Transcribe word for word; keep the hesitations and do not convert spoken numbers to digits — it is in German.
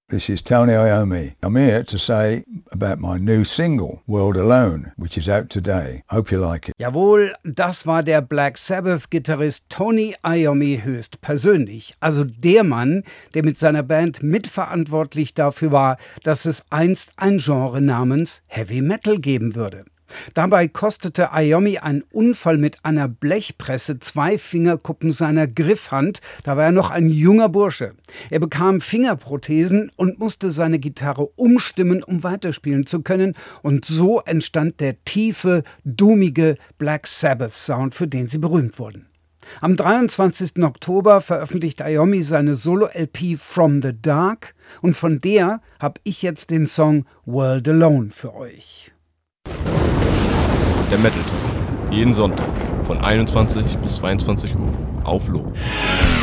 This is Tony Iommi. I'm here to say about my new single, World Alone, which is out today. Hope you like it. Jawohl, das war der Black Sabbath-Gitarrist Tony Iommi höchstpersönlich. Also der Mann, der mit seiner Band mitverantwortlich dafür war, dass es einst ein Genre namens Heavy Metal geben würde. Dabei kostete Iommi ein Unfall mit einer Blechpresse zwei Fingerkuppen seiner Griffhand. Da war er noch ein junger Bursche. Er bekam Fingerprothesen und musste seine Gitarre umstimmen, um weiterspielen zu können. Und so entstand der tiefe, dummige Black Sabbath-Sound, für den sie berühmt wurden. Am dreiundzwanzigsten Oktober veröffentlicht Iommi seine Solo-L P From the Dark. Und von der habe ich jetzt den Song World Alone für euch. Der Metal Talk. Jeden Sonntag von einundzwanzig bis zweiundzwanzig Uhr auf Logo.